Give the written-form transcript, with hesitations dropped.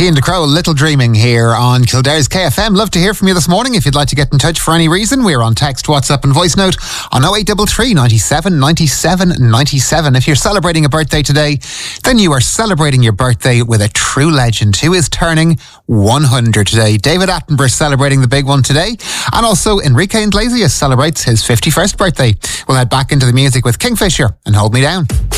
Cian DeCrow, Little Dreaming here on Kildare's KFM. Love to hear from you this morning. If you'd like to get in touch for any reason, we're on text, WhatsApp and voice note on 0833 97 97 97. If you're celebrating a birthday today, then you are celebrating your birthday with a true legend who is turning 100 today. David Attenborough celebrating the big one today. And also Enrique Iglesias celebrates his 51st birthday. We'll head back into the music with Kingfisher and Hold Me Down.